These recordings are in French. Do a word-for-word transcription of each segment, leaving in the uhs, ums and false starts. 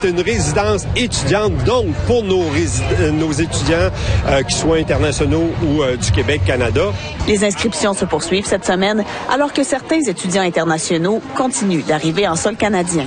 C'est une résidence étudiante, donc pour nos, résid- nos étudiants, euh, qui soient internationaux ou euh, du Québec, Canada. Les inscriptions se poursuivent cette semaine, alors que certains étudiants internationaux continuent d'arriver en sol canadien.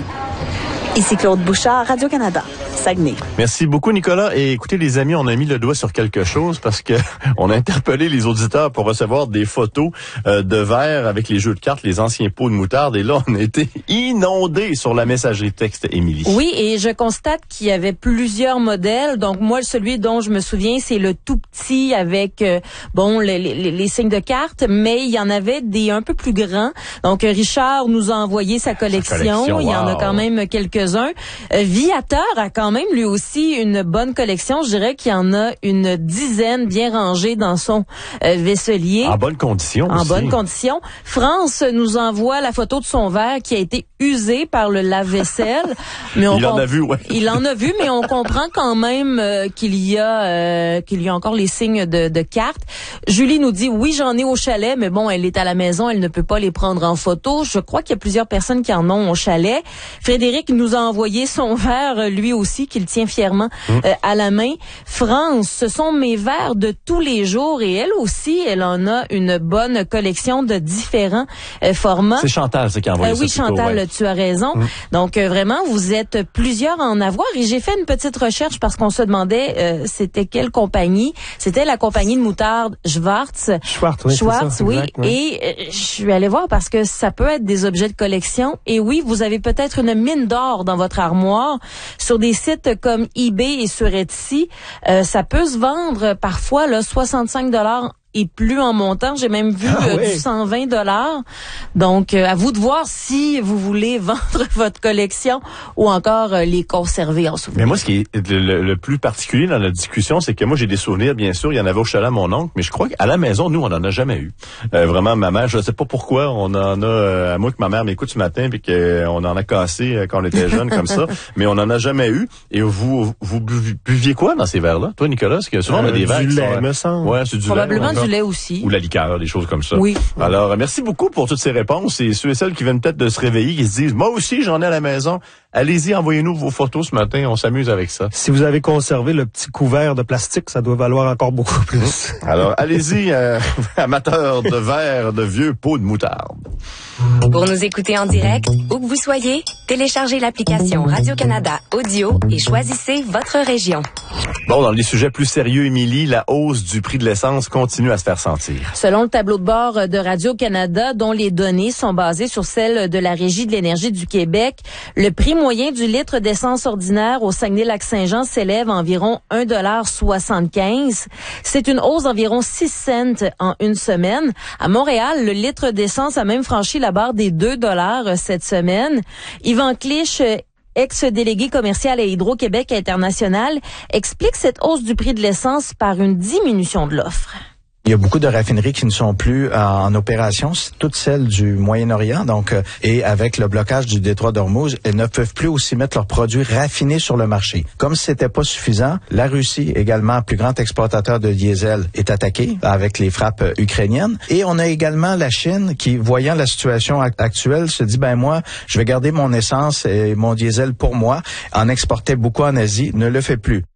Ici Claude Bouchard, Radio-Canada, Saguenay. Merci beaucoup, Nicolas. Et écoutez, les amis, on a mis le doigt sur quelque chose parce que on a interpellé les auditeurs pour recevoir des photos euh, de verre avec les jeux de cartes, les anciens pots de moutarde. Et là, on a été inondés sur la messagerie texte, Émilie. Oui, et je constate qu'il y avait plusieurs modèles. Donc, moi, celui dont je me souviens, c'est le tout petit avec, euh, bon, les, les, les signes de cartes, mais il y en avait des un peu plus grands. Donc, Richard nous a envoyé sa collection. Sa collection, il y en wow. a quand même quelques un. Euh, Viateur a quand même lui aussi une bonne collection. Je dirais qu'il y en a une dizaine bien rangées dans son euh, vaisselier. En bonne condition En aussi. bonne condition. France nous envoie la photo de son verre qui a été usé par le lave-vaisselle. Mais on il en comp- a vu, ouais. Il en a vu, mais on comprend quand même euh, qu'il y a euh, qu'il y a encore les signes de, de cartes. Julie nous dit oui, j'en ai au chalet, mais bon, elle est à la maison, elle ne peut pas les prendre en photo. Je crois qu'il y a plusieurs personnes qui en ont au chalet. Frédéric nous a envoyé son verre, lui aussi, qu'il tient fièrement mmh. euh, à la main. France, ce sont mes verres de tous les jours et elle aussi, elle en a une bonne collection de différents euh, formats. C'est Chantal, c'est qui a envoyé euh, ça. Oui, plutôt, Chantal, ouais. tu as raison. Mmh. Donc, euh, vraiment, vous êtes plusieurs à en avoir et j'ai fait une petite recherche parce qu'on se demandait euh, c'était quelle compagnie. C'était la compagnie de moutarde Schwartz. Schwartz, oui. Schwartz, ça, oui. exact, ouais. Et euh, je suis allée voir parce que ça peut être des objets de collection. Et oui, vous avez peut-être une mine d'or dans votre armoire. Sur des sites comme eBay et sur Etsy, euh, ça peut se vendre parfois là soixante-cinq dollars et plus en montant. J'ai même vu ah, euh, oui. du cent vingt dollars. Donc, euh, à vous de voir si vous voulez vendre votre collection ou encore euh, les conserver en souvenir. Mais moi, ce qui est le, le, le plus particulier dans la discussion, c'est que moi, j'ai des souvenirs, bien sûr. Il y en avait au chalet à mon oncle, mais je crois qu'à la maison, nous, on n'en a jamais eu. Euh, vraiment, ma mère, je ne sais pas pourquoi, on en a, euh, à moins que ma mère m'écoute ce matin puis qu'on en a cassé euh, quand on était jeune comme ça, mais on n'en a jamais eu. Et vous, vous buviez quoi dans ces verres-là? Toi, Nicolas, parce que souvent, euh, on a des verres du qui lait, sont... me semble. Ouais, c'est du Probablement lait. du lait aussi. Ou la liqueur, des choses comme ça. Oui. Alors, merci beaucoup pour toutes ces réponses. Et ceux et celles qui viennent peut-être de se réveiller, qui se disent, moi aussi, j'en ai à la maison. Allez-y, envoyez-nous vos photos ce matin. On s'amuse avec ça. Si vous avez conservé le petit couvert de plastique, ça doit valoir encore beaucoup plus. Alors, allez-y, euh, amateurs de verre, de vieux pots de moutarde. Pour nous écouter en direct, où que vous soyez, téléchargez l'application Radio-Canada Audio et choisissez votre région. Bon, dans les sujets plus sérieux, Émilie, la hausse du prix de l'essence continue à se faire sentir. Selon le tableau de bord de Radio-Canada, dont les données sont basées sur celles de la Régie de l'énergie du Québec, le prix moyen du litre d'essence ordinaire au Saguenay-Lac-Saint-Jean s'élève à environ un dollar soixante-quinze. C'est une hausse d'environ six cents en une semaine. À Montréal, le litre d'essence a même franchi la barre des deux dollars cette semaine. Yvan Clich, ex-délégué commercial à Hydro-Québec International, explique cette hausse du prix de l'essence par une diminution de l'offre. Il y a beaucoup de raffineries qui ne sont plus en, en opération, toutes celles du Moyen-Orient. Donc, euh, et avec le blocage du détroit d'Ormuz, elles ne peuvent plus aussi mettre leurs produits raffinés sur le marché. Comme c'était pas suffisant, la Russie, également plus grand exportateur de diesel, est attaquée avec les frappes ukrainiennes. Et on a également la Chine qui, voyant la situation actuelle, se dit ben moi, je vais garder mon essence et mon diesel pour moi. En exportait beaucoup en Asie, ne le fait plus.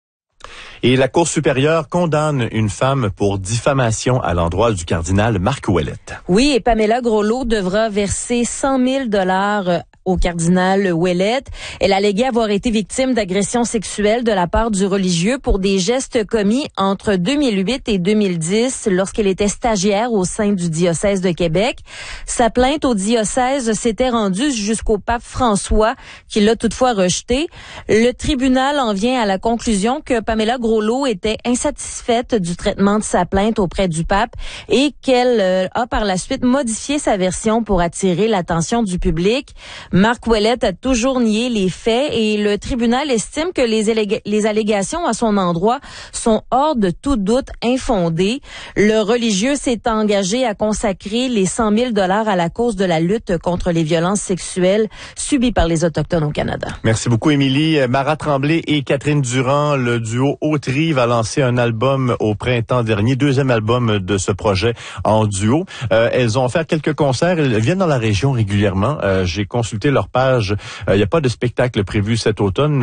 Et la Cour supérieure condamne une femme pour diffamation à l'endroit du cardinal Marc Ouellette. Oui, et Pamela Groslo devra verser cent mille dollars au cardinal Ouellette. Elle alléguait avoir été victime d'agressions sexuelles de la part du religieux pour des gestes commis entre deux mille huit et deux mille dix lorsqu'elle était stagiaire au sein du diocèse de Québec. Sa plainte au diocèse s'était rendue jusqu'au pape François qui l'a toutefois rejetée. Le tribunal en vient à la conclusion que Pamela Groslo était insatisfaite du traitement de sa plainte auprès du pape et qu'elle euh, a par la suite modifié sa version pour attirer l'attention du public. Marc Ouellette a toujours nié les faits et le tribunal estime que les, allég- les allégations à son endroit sont hors de tout doute infondées. Le religieux s'est engagé à consacrer les cent mille dollars à la cause de la lutte contre les violences sexuelles subies par les Autochtones au Canada. Merci beaucoup, Émilie. Mara Tremblay et Catherine Durand, le duo Autry va lancer un album au printemps dernier, deuxième album de ce projet en duo. Euh, elles ont fait quelques concerts, elles viennent dans la région régulièrement. Euh, j'ai consulté écouter leur page. Il n'y a pas de spectacle prévu cet automne.